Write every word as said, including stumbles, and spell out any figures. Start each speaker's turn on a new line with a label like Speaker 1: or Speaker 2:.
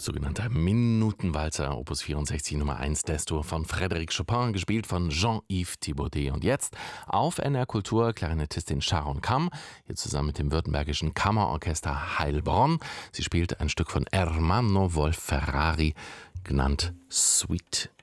Speaker 1: Sogenannter Minutenwalzer, Opus vierundsechzig Nummer eins Destur von Frédéric Chopin, gespielt von Jean-Yves Thibaudet. Und jetzt auf N R Kultur Klarinettistin Sharon Kamm, hier zusammen mit dem württembergischen Kammerorchester Heilbronn. Sie spielt ein Stück von Ermanno Wolf-Ferrari, genannt Suite